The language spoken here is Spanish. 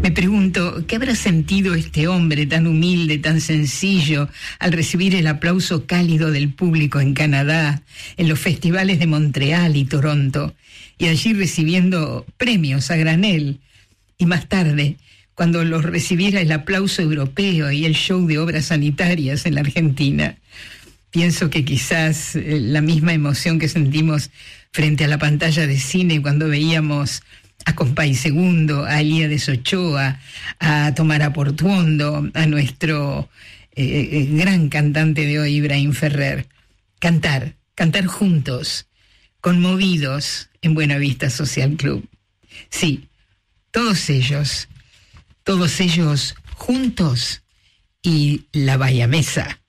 Me pregunto, ¿qué habrá sentido este hombre tan humilde, tan sencillo, al recibir el aplauso cálido del público en Canadá, en los festivales de Montreal y Toronto, y allí recibiendo premios a granel? Y más tarde, cuando los recibiera el aplauso europeo y el show de obras sanitarias en la Argentina. Pienso que quizás la misma emoción que sentimos frente a la pantalla de cine cuando veíamos a Compay Segundo, a Elías Ochoa, a Tomara Portuondo, a nuestro gran cantante de hoy, Ibrahim Ferrer. Cantar juntos, conmovidos en Buenavista Social Club. Sí, todos ellos juntos y la Bayamesa.